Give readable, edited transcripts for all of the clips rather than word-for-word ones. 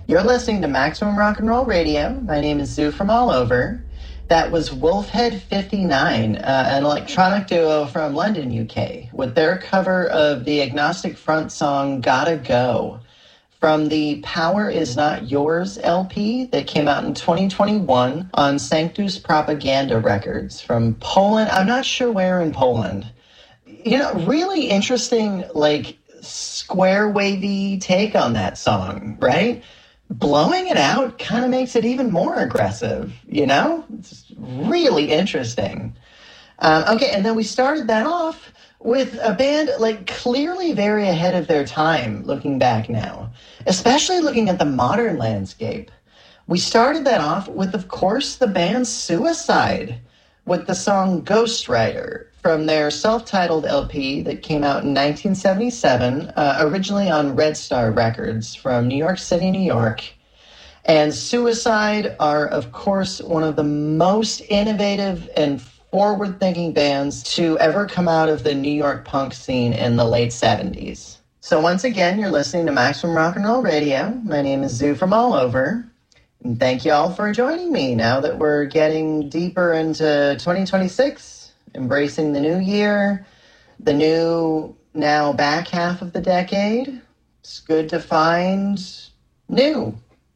You're listening to Maximum Rock and Roll Radio. My name is Zoo from All Over. That was Wolfhead 59, an electronic duo from London, UK, with their cover of the Agnostic Front song Gotta Go from the Power Is Not Yours LP that came out in 2021 on Sanctus Propaganda Records from Poland. I'm not sure where in Poland. You know, really interesting, like, square wavy take on that song, right? Blowing it out kind of makes it even more aggressive, you know? It's really interesting. Okay, and then we started that off with a band, like, clearly very ahead of their time, looking back now, especially looking at the modern landscape. We started that off with, of course, the band Suicide, with the song Ghostwriter from their self-titled LP that came out in 1977, originally on Red Star Records from New York City, New York. And Suicide are, of course, one of the most innovative and forward-thinking bands to ever come out of the New York punk scene in the late 70s. So once again, you're listening to Maximum Rock and Roll Radio. My name is Zoo from All Over. And thank you all for joining me now that we're getting deeper into 2026. Embracing the new year, the new, now back half of the decade. It's good to find new,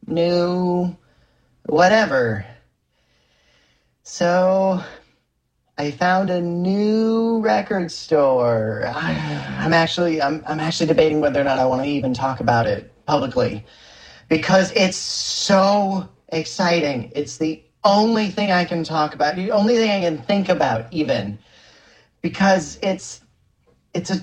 whatever. So I found a new record store. I'm actually debating whether or not I want to even talk about it publicly because it's so exciting. It's the only thing I can talk about, the only thing I can think about even, because it's a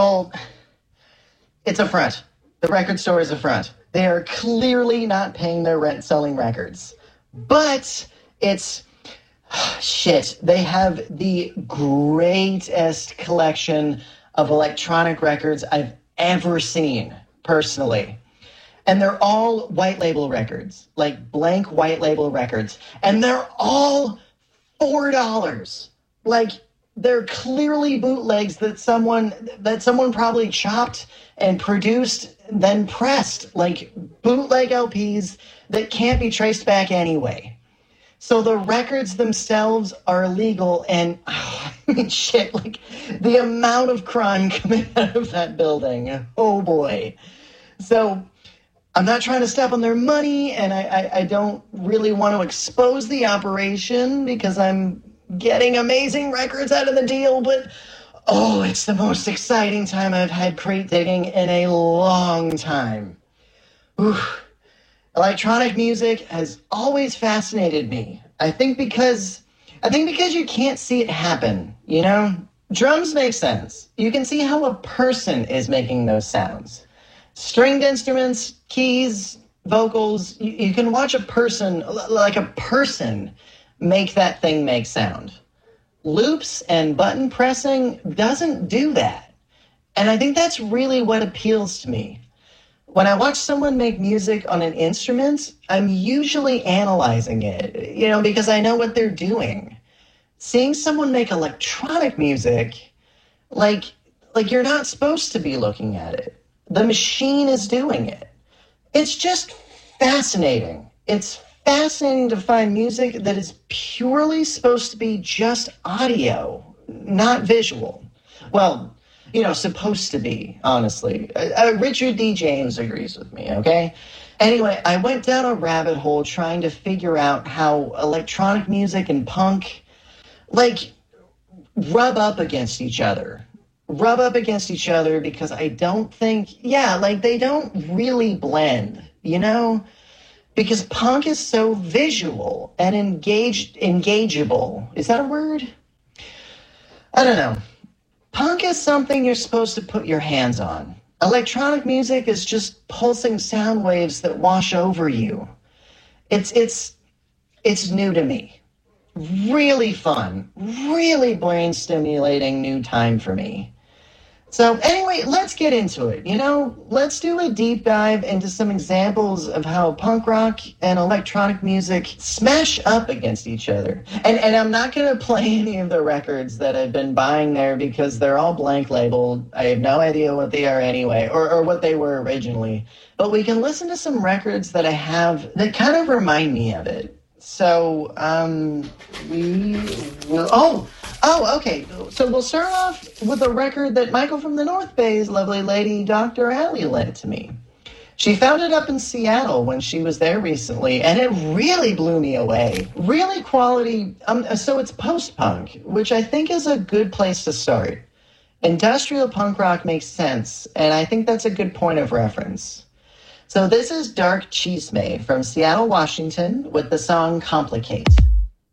front. The record store is a front. They are clearly not paying their rent selling records, but it's, shit, they have the greatest collection of electronic records I've ever seen, personally. And they're all white label records, like blank white label records. And they're all $4. Like, they're clearly bootlegs that someone probably chopped and produced, then pressed. Like, bootleg LPs that can't be traced back anyway. So the records themselves are illegal, and, I mean, shit, like, the amount of crime coming out of that building. Oh, boy. So I'm not trying to step on their money, and I don't really want to expose the operation because I'm getting amazing records out of the deal, but, oh, it's the most exciting time I've had crate digging in a long time. Oof. Electronic music has always fascinated me. I think because you can't see it happen, you know? Drums make sense. You can see how a person is making those sounds. Stringed instruments, keys, vocals, you can watch a person make that thing make sound. Loops and button pressing doesn't do that. And I think that's really what appeals to me. When I watch someone make music on an instrument, I'm usually analyzing it, you know, because I know what they're doing. Seeing someone make electronic music, like you're not supposed to be looking at it. The machine is doing it. It's just fascinating. It's fascinating to find music that is purely supposed to be just audio, not visual. Well, you know, supposed to be, honestly. Richard D. James agrees with me, okay? Anyway, I went down a rabbit hole trying to figure out how electronic music and punk, like, rub up against each other because I don't think, they don't really blend, you know? Because punk is so visual and engageable. Is that a word? I don't know. Punk is something you're supposed to put your hands on. Electronic music is just pulsing sound waves that wash over you. It's new to me. Really fun, really brain-stimulating new time for me. So anyway, let's get into it. Let's do a deep dive into some examples of how punk rock and electronic music smash up against each other. And I'm not going to play any of the records that I've been buying there because they're all blank labeled. I have no idea what they are anyway, or what they were originally. But we can listen to some records that I have that kind of remind me of it. So, okay. So we'll start off with a record that Michael from the North Bay's lovely lady, Dr. Allie, lent to me. She found it up in Seattle when she was there recently, and it really blew me away. Really quality, so it's post-punk, which I think is a good place to start. Industrial punk rock makes sense, and I think that's a good point of reference. So this is Dark Chisme from Seattle, Washington, with the song Complicate.